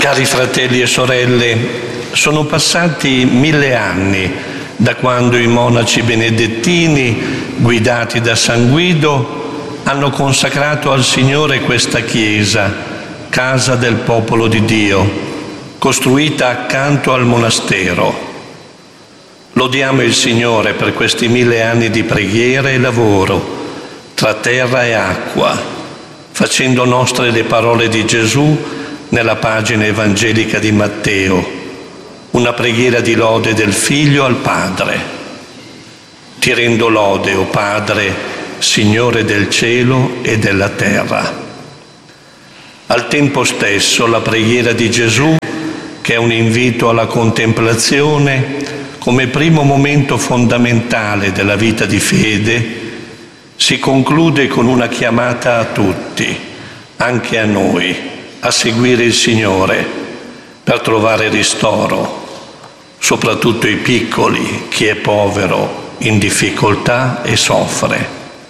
Cari fratelli e sorelle, sono passati 1000 anni da quando i monaci benedettini, guidati da San Guido, hanno consacrato al Signore questa chiesa, casa del popolo di Dio, costruita accanto al monastero. Lodiamo il Signore per questi 1000 anni di preghiera e lavoro, tra terra e acqua, facendo nostre le parole di Gesù nella pagina evangelica di Matteo, una preghiera di lode del Figlio al Padre. Ti rendo lode, o Padre, Signore del cielo e della terra. Al tempo stesso la preghiera di Gesù, che è un invito alla contemplazione come primo momento fondamentale della vita di fede, si conclude con una chiamata a tutti, anche a noi, a seguire il Signore per trovare ristoro, soprattutto i piccoli, chi è povero, in difficoltà e soffre.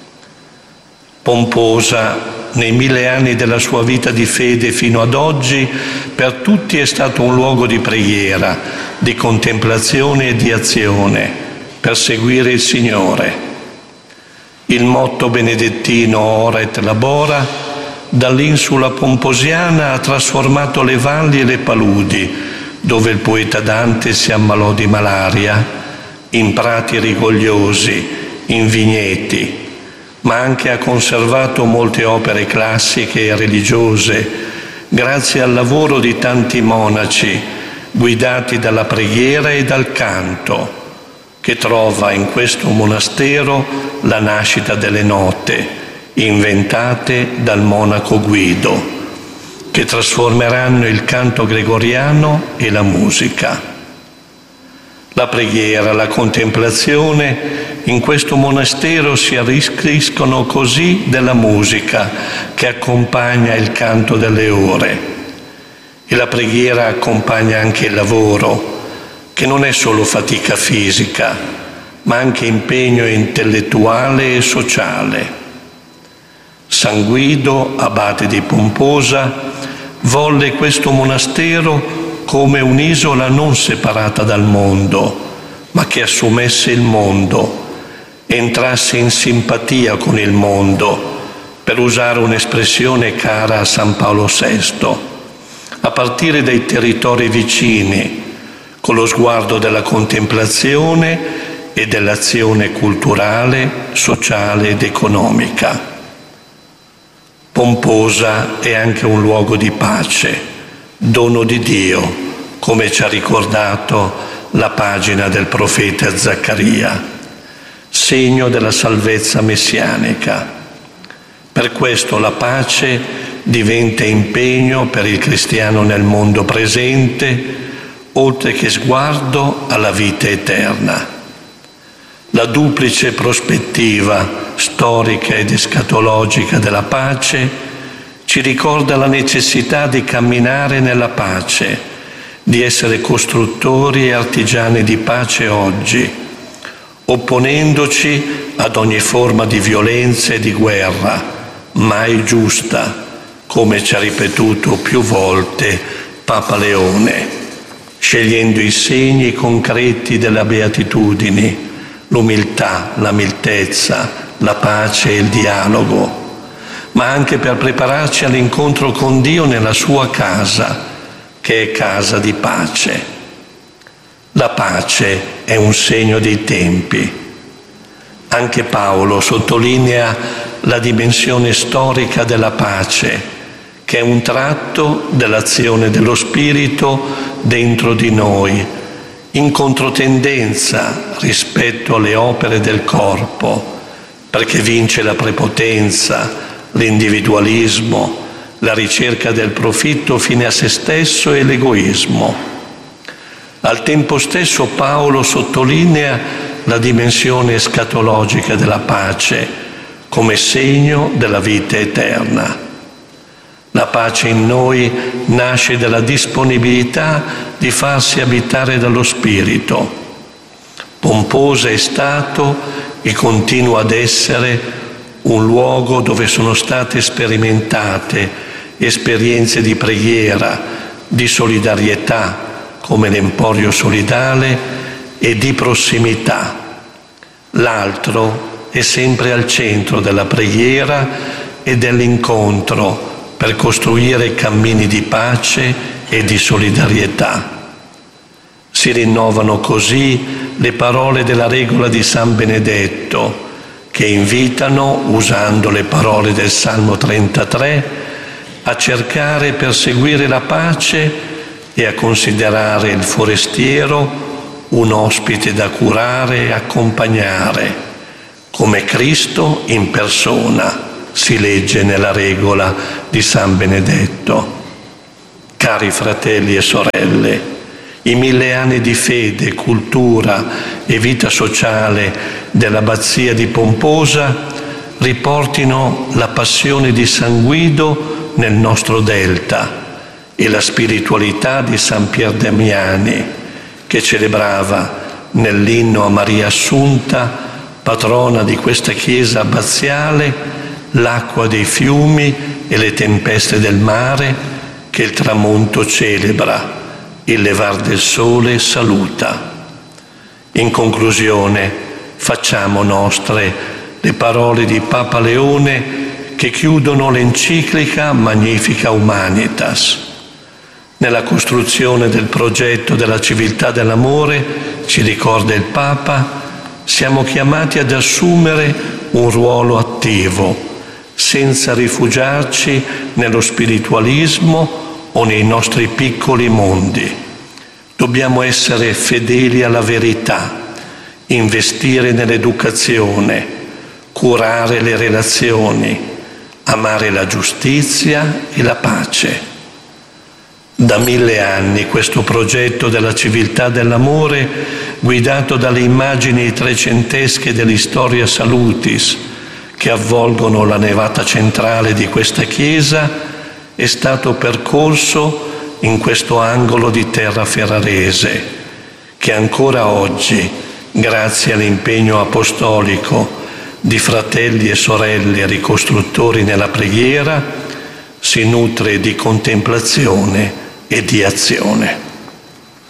Pomposa, nei 1000 anni della sua vita di fede fino ad oggi, per tutti è stato un luogo di preghiera, di contemplazione e di azione, per seguire il Signore. Il motto benedettino Ora et Labora dall'insula pomposiana ha trasformato le valli e le paludi, dove il poeta Dante si ammalò di malaria, in prati rigogliosi, in vigneti, ma anche ha conservato molte opere classiche e religiose, grazie al lavoro di tanti monaci, guidati dalla preghiera e dal canto, che trova in questo monastero la nascita delle note, inventate dal monaco Guido, che trasformeranno il canto gregoriano e la musica. La preghiera, la contemplazione, in questo monastero si arricchiscono così della musica che accompagna il canto delle ore. E la preghiera accompagna anche il lavoro, che non è solo fatica fisica, ma anche impegno intellettuale e sociale. San Guido, abate di Pomposa, volle questo monastero come un'isola non separata dal mondo, ma che assumesse il mondo, entrasse in simpatia con il mondo, per usare un'espressione cara a San Paolo VI, a partire dai territori vicini, con lo sguardo della contemplazione e dell'azione culturale, sociale ed economica. Pomposa è anche un luogo di pace, dono di Dio, come ci ha ricordato la pagina del profeta Zaccaria, segno della salvezza messianica. Per questo la pace diventa impegno per il cristiano nel mondo presente, oltre che sguardo alla vita eterna. La duplice prospettiva storica ed escatologica della pace ci ricorda la necessità di camminare nella pace, di essere costruttori e artigiani di pace oggi, opponendoci ad ogni forma di violenza e di guerra, mai giusta, come ci ha ripetuto più volte Papa Leone, scegliendo i segni concreti della beatitudine, l'umiltà, la miltezza, la pace e il dialogo, ma anche per prepararci all'incontro con Dio nella sua casa, che è casa di pace. La pace è un segno dei tempi. Anche Paolo sottolinea la dimensione storica della pace, che è un tratto dell'azione dello Spirito dentro di noi, in controtendenza rispetto alle opere del corpo, perché vince la prepotenza, l'individualismo, la ricerca del profitto fine a se stesso e l'egoismo. Al tempo stesso Paolo sottolinea la dimensione escatologica della pace come segno della vita eterna. La pace in noi nasce dalla disponibilità di farsi abitare dallo Spirito. Pomposa è stato e continua ad essere un luogo dove sono state sperimentate esperienze di preghiera, di solidarietà come l'Emporio Solidale e di prossimità. L'altro è sempre al centro della preghiera e dell'incontro per costruire cammini di pace e di solidarietà. Si rinnovano così le parole della regola di San Benedetto, che invitano, usando le parole del Salmo 33, a cercare e perseguire la pace e a considerare il forestiero un ospite da curare e accompagnare, come Cristo in persona, si legge nella regola di San Benedetto. Cari fratelli e sorelle, i 1000 anni di fede, cultura e vita sociale dell'Abbazia di Pomposa riportino la passione di San Guido nel nostro delta e la spiritualità di San Pier Damiani, che celebrava nell'inno a Maria Assunta, patrona di questa chiesa abbaziale, l'acqua dei fiumi e le tempeste del mare che il tramonto celebra, il levar del sole saluta. In conclusione, facciamo nostre le parole di Papa Leone che chiudono l'enciclica Magnificat Humanitas. Nella costruzione del progetto della civiltà dell'amore, ci ricorda il Papa, siamo chiamati ad assumere un ruolo attivo, senza rifugiarci nello spiritualismo o nei nostri piccoli mondi. Dobbiamo essere fedeli alla verità, investire nell'educazione, curare le relazioni, amare la giustizia e la pace. Da 1000 anni questo progetto della civiltà dell'amore, guidato dalle immagini trecentesche dell'Historia Salutis che avvolgono la navata centrale di questa chiesa, è stato percorso in questo angolo di terra ferrarese, che ancora oggi, grazie all'impegno apostolico di fratelli e sorelle ricostruttori nella preghiera, si nutre di contemplazione e di azione.